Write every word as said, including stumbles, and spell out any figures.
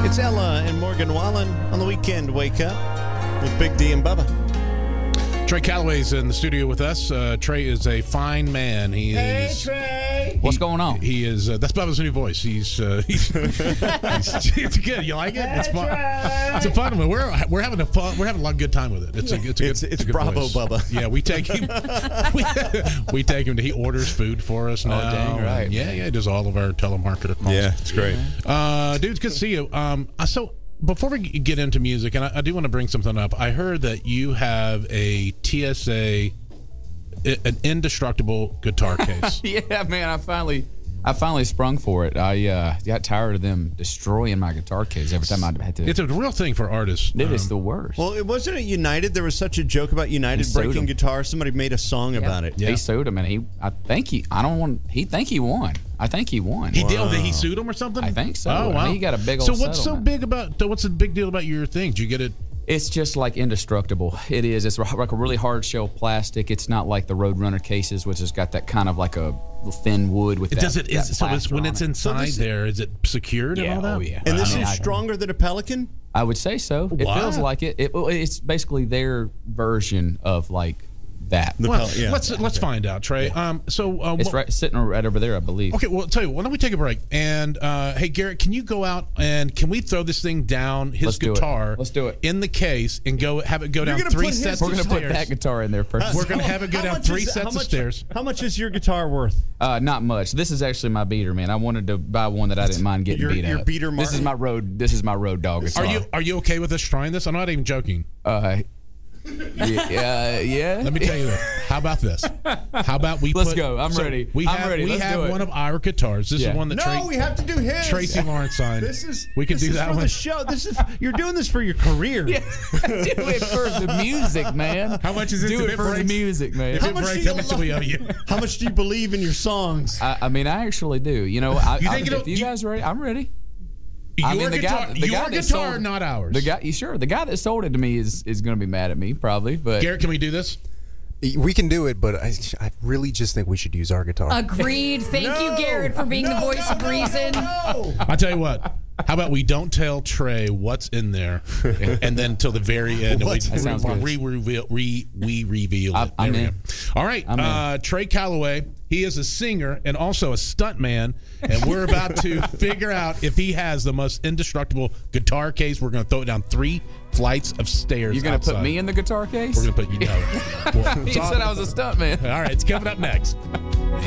It's Ella and Morgan Wallen on the weekend. Wake up with Big D and Bubba. Trey Calloway's in the studio with us. Uh, Trey is a fine man. He Hey, is. Trey. What's going on? He is. Uh, that's Bubba's new voice. He's. Uh, he's, he's it's good. You like it? It's fun. It's a fun one. We're we're having a fun. We're having a lot of good time with it. It's a. It's a good. It's, it's a good Bravo voice. Bubba. Yeah, we take him. we, we take him to. He orders food for us now. dang right. And yeah, yeah. He does all of our telemarketer calls. Yeah, it's great. Uh, dude, it's good to see you. Um, I so. Before we get into music, and I, I do want to bring something up, I heard that you have a T S A, an indestructible guitar case. Yeah, man, I finally, I finally sprung for it. I uh, got tired of them destroying my guitar case every time I had to. It's a real thing for artists. It is Um, the worst. Well, it wasn't it United. There was such a joke about United He sued breaking him. guitars. Somebody made a song about it. Yeah. He sued him, and he, I think he, I don't want, he think he won. I think he won. He did. Oh, did he sued him or something? I think so. Oh, I wow. mean, he got a big So old what's so settlement. big about? What's the big deal about your thing? Did you get it? It's just like indestructible. It is. It's like a really hard shell plastic. It's not like the Roadrunner cases, which has got that kind of like a thin wood with that. Does it? that Is, so it's, plaster when on it's it. inside this- there, is it secured Yeah, and all that? oh, yeah. And this I mean, is I- stronger than a Pelican? I would say so. It Wow. feels like it. it. It's basically their version of like that. The Well, Pel- yeah. let's let's find out, Trey. Um, so um, It's wh- right sitting right over there, I believe. Okay, well, tell you, why don't we take a break? And uh, hey, Garrett, can you go out and can we throw this thing down his Let's do it. guitar? Let's do it. In the case and go have it go down gonna three put his- sets We're of gonna stairs. put that guitar in there first. We're gonna have it go How down much three is- sets how of much- stairs. How much is your guitar worth? Uh, not much. This is actually my beater, man. I wanted to buy one that I didn't mind getting Your- beat your up. beater This is Martin? my road. This is my road dog guitar. Are you are you okay with us trying this? I'm not even joking. Uh, yeah, yeah. Let me tell you this. How about this? How about we Let's put, go. I'm so ready. We I'm have ready. we Let's have do it. one of our guitars. This Yeah. is one that No, Tra- we have to do his. Tracy Lawrence signed. This is we can this do is that for one. the show. This is you're doing this for your career. do it for the music, man. How much is this Do if it it for the breaks? music, man. If How it much breaks, do how you much do we owe you? How much do you believe in your songs? I, I mean, I actually do. You know, I, You I, think it'll- if you you- guys ready, I'm ready. Your I mean, the guitar, guy, the your guy that guitar, sold, not ours. The guy, you sure? The guy that sold it to me is is going to be mad at me, probably. But Garrett, can we do this? We can do it, but I, I really just think we should use our guitar. Agreed. Thank you, No. Garrett, for being No, the voice no, of no, reason. no. I tell you what. How about we don't tell Trey what's in there, and then till the very end, What's we, That sounds we, good. re- reveal, re, we reveal I'm- it. I'm There we in. go. All right, I'm in. uh, Trey Calloway. He is a singer and also a stunt man, and we're about to figure out if he has the most indestructible guitar case. We're going to throw it down three flights of stairs. you're going to put outside. me in the guitar case? We're going to put you down. Well, He it's all- said I was a stuntman. All right, it's coming up next.